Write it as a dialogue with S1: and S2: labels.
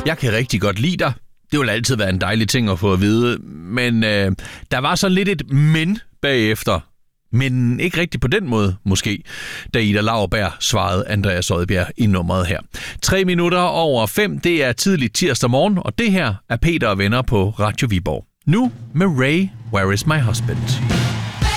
S1: Jeg kan rigtig godt lide dig. Det vil altid være en dejlig ting at få at vide, men der var så lidt et men bagefter. Men ikke rigtig på den måde, måske, da Ida Lauerberg svarede Andreas Odbjerg i nummeret her. 5:03, det er tidligt tirsdag morgen, og det her er Peter og Venner på Radio Viborg. Nu med Ray, Where is my husband?